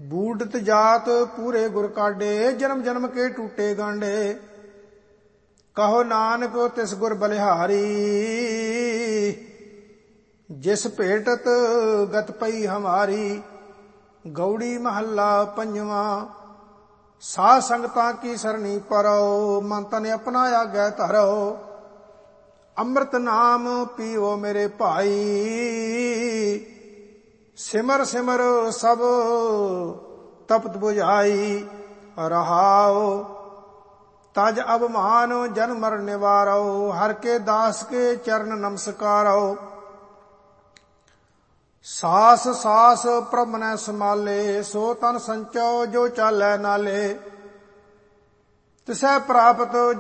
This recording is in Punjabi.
ਬੂਢਤ ਜਾਤ ਪੂਰੇ ਗੁਰ ਕਾਢੇ, ਜਨਮ ਜਨਮ ਕੇ ਟੂਟੇ ਗਾਂਡੇ। ਕਹੋ ਨਾਨਕ ਤਿਸ ਗੁਰ ਬਲਿਹਾਰੀ, ਜਿਸ ਭੇਟਤ ਗਤ ਪਈ ਹਮਾਰੀ। ਗੌੜੀ ਮਹੱਲਾ ਪੰਜਵਾਂ। ਸਾਧ ਸੰਗਤਾਂ ਕੀ ਸਰਣੀ ਪਰੋ, ਮਨ ਤਨ ਆਪਣਾ ਆਗੈ ਧਰੋ। ਅੰਮ੍ਰਿਤ ਨਾਮ ਪੀਓ ਮੇਰੇ ਭਾਈ, ਸਿਮਰ ਸਿਮਰ ਸਭ ਤਪਤ ਬੁਝਾਈ। ਰਹਾਉ ਤਜ ਅਭਮਾਨ ਜਨ ਮਰ ਨਿਵਾਰੋ, ਹਰ ਕੇ ਦਾਸ ਕੇ ਚਰਨ ਨਮਸਕਾਰੋ। ਸਾਸ ਸਾਸ ਪ੍ਰਭ ਨੈ ਸਮਾਲੇ, ਸੋ ਤਨ ਸੰਚੋ ਜੋ ਚਾਲੈ ਨਾਲੇ। ਤਿਸੈ ਪ੍ਰਾਪਤ